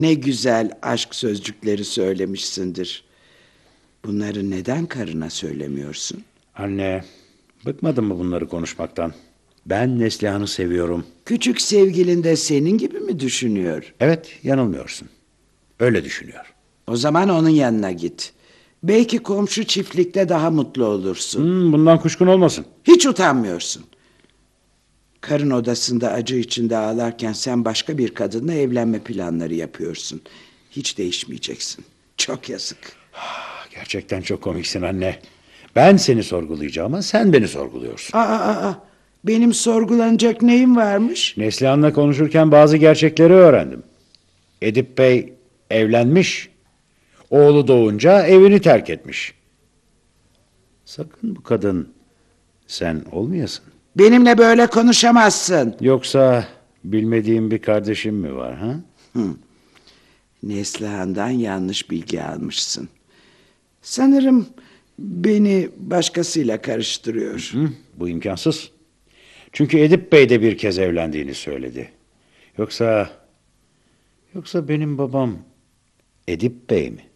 Ne güzel aşk sözcükleri söylemişsindir. Bunları neden karına söylemiyorsun? Anne, bıkmadın mı bunları konuşmaktan? Ben Neslihan'ı seviyorum. Küçük sevgilin de senin gibi mi düşünüyor? Evet, yanılmıyorsun. Öyle düşünüyor. O zaman onun yanına git. Belki komşu çiftlikte daha mutlu olursun. Bundan kuşkun olmasın. Hiç utanmıyorsun. Karın odasında acı içinde ağlarken sen başka bir kadınla evlenme planları yapıyorsun. Hiç değişmeyeceksin. Çok yazık. Gerçekten çok komiksin anne. Ben seni sorgulayacağıma sen beni sorguluyorsun. Benim sorgulanacak neyim varmış? Neslihan'la konuşurken bazı gerçekleri öğrendim. Edip Bey evlenmiş. Oğlu doğunca evini terk etmiş. Sakın bu kadın sen olmayasın. Benimle böyle konuşamazsın. Yoksa bilmediğim bir kardeşim mi var ha? Neslihan'dan yanlış bilgi almışsın. Sanırım beni başkasıyla karıştırıyor. Bu imkansız. Çünkü Edip Bey de bir kez evlendiğini söyledi. Yoksa benim babam Edip Bey mi?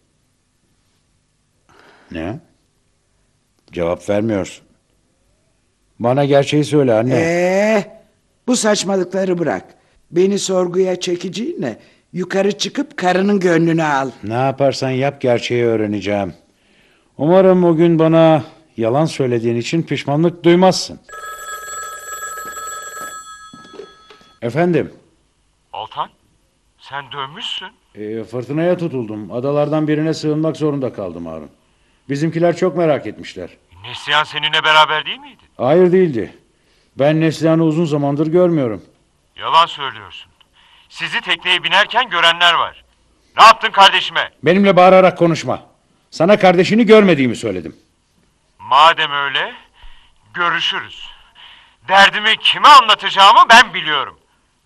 Ne? Cevap vermiyorsun. Bana gerçeği söyle anne. Bu saçmalıkları bırak. Beni sorguya çekeceğine yukarı çıkıp karının gönlünü al. Ne yaparsan yap gerçeği öğreneceğim. Umarım o gün bana yalan söylediğin için pişmanlık duymazsın. Efendim? Altan, sen dönmüşsün. Fırtınaya tutuldum. Adalardan birine sığınmak zorunda kaldım Harun. Bizimkiler çok merak etmişler. Neslihan seninle beraber değil miydi? Hayır değildi. Ben Neslihan'ı uzun zamandır görmüyorum. Yalan söylüyorsun. Sizi tekneye binerken görenler var. Ne yaptın kardeşime? Benimle bağırarak konuşma. Sana kardeşini görmediğimi söyledim. Madem öyle, görüşürüz. Derdimi kime anlatacağımı ben biliyorum.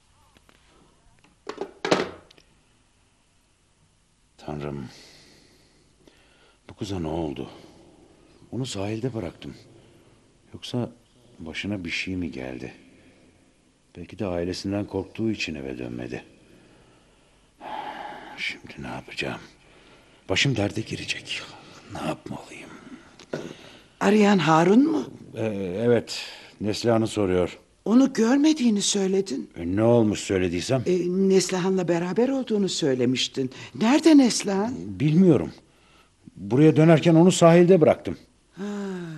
Tanrım. Bu kıza ne oldu? Onu sahilde bıraktım. Yoksa başına bir şey mi geldi? Belki de ailesinden korktuğu için eve dönmedi. Şimdi ne yapacağım? Başım derde girecek. Ne yapmalıyım? Arayan Harun mu? Evet, Neslihan'ı soruyor. Onu görmediğini söyledin. Ne olmuş söylediysem? Neslihan'la beraber olduğunu söylemiştin. Nerede Neslihan? Bilmiyorum. Buraya dönerken onu sahilde bıraktım.